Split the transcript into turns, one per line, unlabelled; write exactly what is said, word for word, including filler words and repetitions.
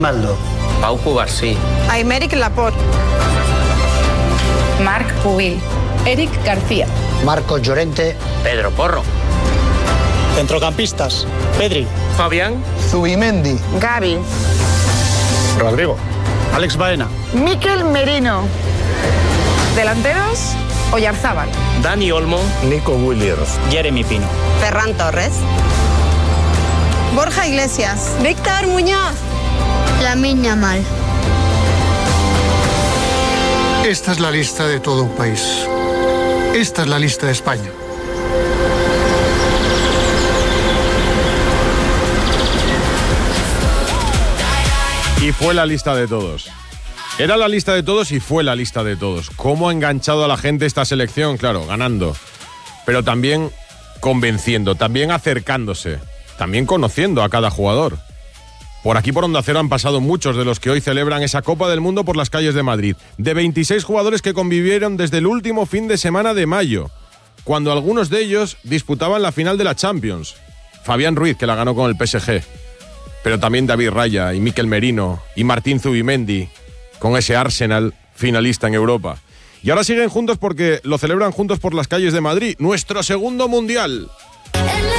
Maldo.
Pau Cubarsí.
Aymeric Laporte.
Marc Pubil. Eric García.
Marcos Llorente.
Pedro Porro.
Centrocampistas: Pedri,
Fabián.
Zubimendi,
Gavi.
Rodrigo,
Alex Baena.
Mikel Merino. Delanteros: Oyarzábal.
Dani Olmo.
Nico Williams, Jeremy Pino,
Ferran Torres. Borja Iglesias. Víctor Muñoz.
Lamine Yamal.
Esta es la lista de todo un país. Esta es la lista de España.
Y fue la lista de todos. Era la lista de todos y fue la lista de todos. ¿Cómo ha enganchado a la gente esta selección? Claro, ganando. Pero también convenciendo, también acercándose, también conociendo a cada jugador. Por aquí por Onda Cero han pasado muchos de los que hoy celebran esa Copa del Mundo por las calles de Madrid. De veintiséis jugadores que convivieron desde el último fin de semana de mayo, cuando algunos de ellos disputaban la final de la Champions. Fabián Ruiz, que la ganó con el P S G. Pero también David Raya y Mikel Merino y Martín Zubimendi, con ese Arsenal finalista en Europa. Y ahora siguen juntos porque lo celebran juntos por las calles de Madrid. ¡Nuestro segundo mundial!